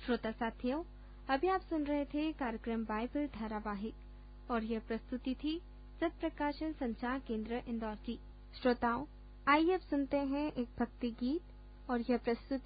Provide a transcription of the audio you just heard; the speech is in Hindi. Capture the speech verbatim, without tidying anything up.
श्रोता साथियों, अभी आप सुन रहे थे कार्यक्रम बाइबल धारावाहिक और यह प्रस्तुति थी सत्प्रकाशन संचार केंद्र इंदौर की। श्रोताओं, आइए अब सुनते हैं एक भक्ति गीत और यह प्रस्तुति